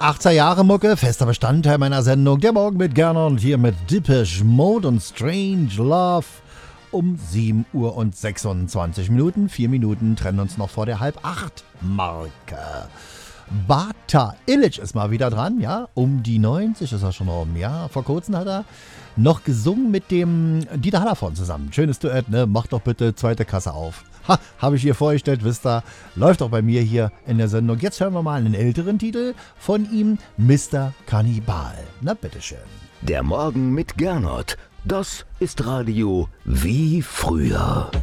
80er Jahre Mucke, fester Bestandteil meiner Sendung. Der Morgen mit Gernot und hier mit Depeche Mode und Strange Love um 7 Uhr und 26 Minuten. 4 Minuten trennen uns noch vor der Halb-8-Marke. Bata Illich ist mal wieder dran, ja, um die 90 ist er schon rum, ja. Vor kurzem hat er noch gesungen mit dem Dieter Hallervorden zusammen. Schönes Duett, ne? Mach doch bitte zweite Kasse auf. Ha, habe ich hier vorgestellt, wisst ihr, läuft auch bei mir hier in der Sendung. Jetzt hören wir mal einen älteren Titel von ihm, Mr. Kannibal. Na, bitteschön. Der Morgen mit Gernot, das ist Radio wie früher.